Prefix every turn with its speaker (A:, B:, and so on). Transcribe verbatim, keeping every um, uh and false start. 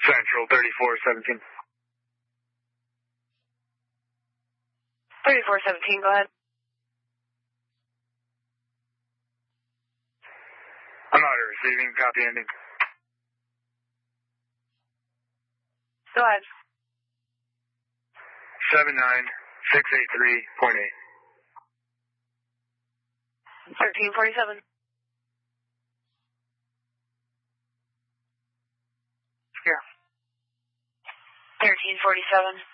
A: Central thirty-four seventeen.
B: thirty-four seventeen, go ahead.
A: I'm not receiving. Copy ending.
B: Go ahead.
A: seven nine six eight three point eight.
B: thirteen forty-seven. Here. thirteen forty-seven.